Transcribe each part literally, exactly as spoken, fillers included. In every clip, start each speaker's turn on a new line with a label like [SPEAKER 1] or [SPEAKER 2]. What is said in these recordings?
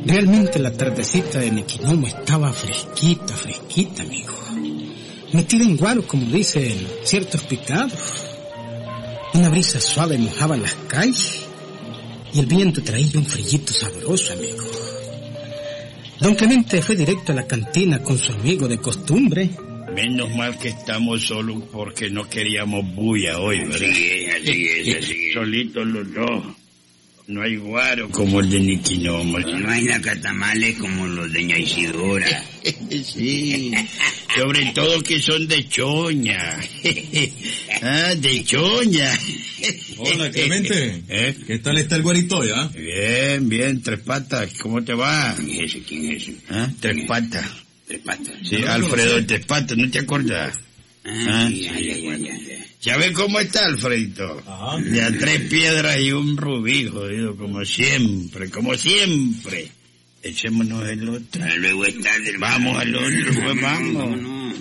[SPEAKER 1] Realmente la tardecita de Niquinomo estaba fresquita, fresquita, amigo. Metida en guaro, como dicen ciertos picados. Una brisa suave mojaba las calles y el viento traía un frillito sabroso, amigo. Don Clemente fue directo a la cantina con su amigo de costumbre.
[SPEAKER 2] Menos mal que estamos solos porque no queríamos bulla hoy, ¿verdad?
[SPEAKER 3] Sí, así es, así es.
[SPEAKER 2] Solitos los dos. No hay guaro como el de Niquinomo.
[SPEAKER 3] No hay nacatamales como los de ña Isidora.
[SPEAKER 2] Sí, sobre todo que son de choña. Ah, de choña.
[SPEAKER 4] Hola, Clemente.
[SPEAKER 2] ¿Eh?
[SPEAKER 4] ¿Qué tal está el guarito ya?
[SPEAKER 2] Bien, bien, Tres Patas, ¿cómo te va?
[SPEAKER 3] ¿Quién es ese? ¿Quién es ese?
[SPEAKER 2] ¿Ah? Tres Patas.
[SPEAKER 3] Tres Patas.
[SPEAKER 2] Sí, Alfredo de Tres Patas, ¿no te acuerdas?
[SPEAKER 3] Ah,
[SPEAKER 2] Ah,
[SPEAKER 3] sí, ya, ya, ya, ya.
[SPEAKER 2] ¿Sabes cómo está, Alfredito?
[SPEAKER 4] Ajá.
[SPEAKER 2] De a tres piedras y un rubí, jodido, como siempre, como siempre. Echémonos el otro.
[SPEAKER 3] Ah, luego es tarde, hermano.
[SPEAKER 2] Vamos al otro, pues vamos.
[SPEAKER 3] Vámonos.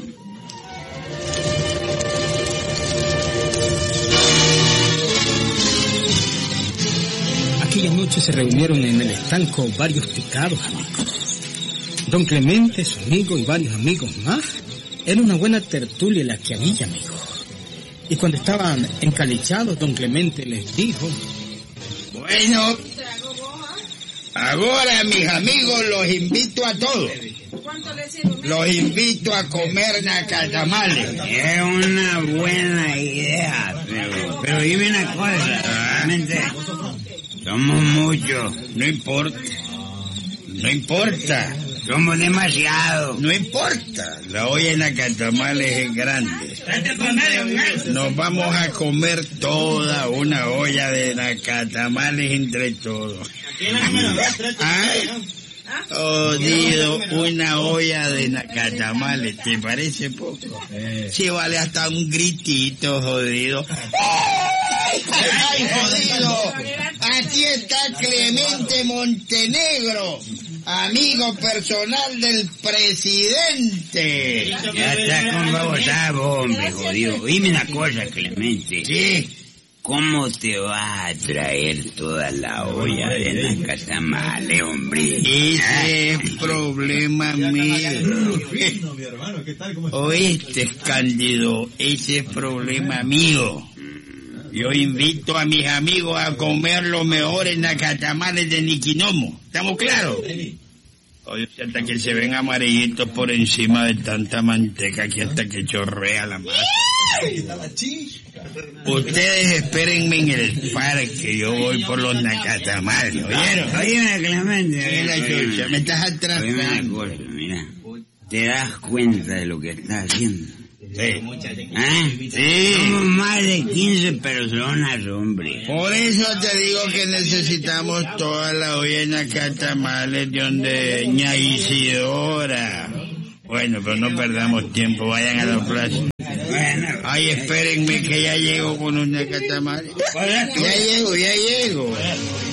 [SPEAKER 1] Aquella noche se reunieron en el estanco varios picados, amigos. Don Clemente, su amigo y varios amigos más. Era una buena tertulia la que había, amigo. Y cuando estaban encalichados, don Clemente les dijo:
[SPEAKER 2] Bueno, ahora, mis amigos, los invito a todos. Los invito a comer nacatamales.
[SPEAKER 3] Es una buena idea, pero, pero dime una cosa, realmente somos muchos,
[SPEAKER 2] No importa. No importa.
[SPEAKER 3] somos demasiados.
[SPEAKER 2] No importa. La olla de nacatamales es grande. Nos vamos a comer toda una olla de nacatamales entre todos. ¿Ah? Jodido, una olla de nacatamales, ¿te parece poco? Sí, vale hasta un gritito, jodido. ¡Ay, jodido! Aquí está Clemente Montenegro, amigo personal del presidente.
[SPEAKER 3] Ya está con babosada, hombre, jodido. Dime una cosa, Clemente.
[SPEAKER 2] ¿Qué?
[SPEAKER 3] ¿Cómo te vas a traer toda la olla de nacatamales, hombre?
[SPEAKER 2] Ese es problema mío. ¿Oíste, Cándido? Ese es problema mío. Yo invito a mis amigos a comer los mejores nacatamales de Niquinomo. ¿Estamos claros? Oye, hasta que se ven amarillitos por encima de tanta manteca que hasta que chorrea la masa. Ustedes espérenme en el parque, yo voy por los nacatamales, ¿oyeron?
[SPEAKER 3] Oye, Clemente.
[SPEAKER 2] Mira, chucha, me estás
[SPEAKER 3] Oye, una
[SPEAKER 2] atrasando.
[SPEAKER 3] cosa, mira. ¿Te das cuenta de lo que estás haciendo?
[SPEAKER 2] Sí.
[SPEAKER 3] ¿Ah?
[SPEAKER 2] Sí.
[SPEAKER 3] Somos más de quince personas, hombre.
[SPEAKER 2] Por eso te digo que necesitamos toda la olla de nacatamales de donde ña Isidora. Bueno, pero no perdamos tiempo, vayan a la plaza.
[SPEAKER 3] Bueno,
[SPEAKER 2] Ay, espérenme que ya llego con un nacatamales. Ya llego, ya llego.